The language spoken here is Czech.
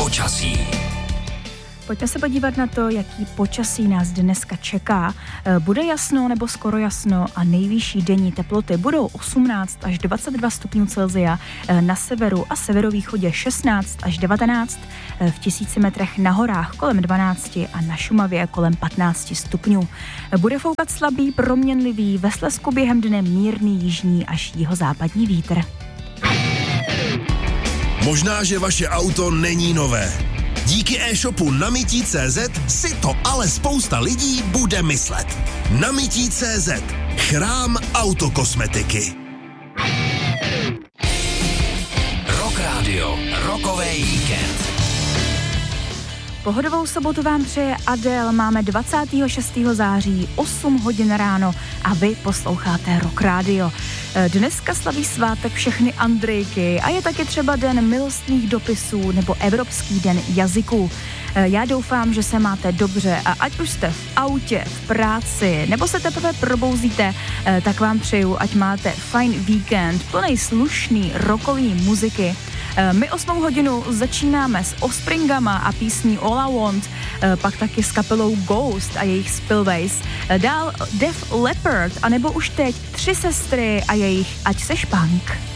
počasí. Pojďme se podívat na to, jaký počasí nás dneska čeká. Bude jasno nebo skoro jasno a nejvyšší denní teploty budou 18 až 22 stupňů Celsia, na severu a severovýchodě 16 až 19, v 1000 metrech na horách kolem 12 a na Šumavě kolem 15 stupňů. Bude foukat slabý, proměnlivý, ve Slezsku během dne mírný jižní až jihozápadní vítr. Možná, že vaše auto není nové. Díky e-shopu Namití.cz si to ale spousta lidí bude myslet. Namití.cz. Chrám autokosmetiky. Rock Radio, rokový víkend. Pohodovou sobotu vám přeje Adele, máme 26. září, 8 hodin ráno a vy posloucháte Rock Radio. Dneska slaví svátek všechny Andrejky a je taky třeba den milostných dopisů nebo Evropský den jazyků. Já doufám, že se máte dobře a ať už jste v autě, v práci nebo se teprve probouzíte, tak vám přeju, ať máte fajn víkend, plnej slušný rockový muziky. My 8 hodinu začínáme s Offspringama a písní All I Want, pak taky s kapelou Ghost a jejich Spillways, dál Def Leppard a nebo už teď 3 sestry a jejich Ať seš punk.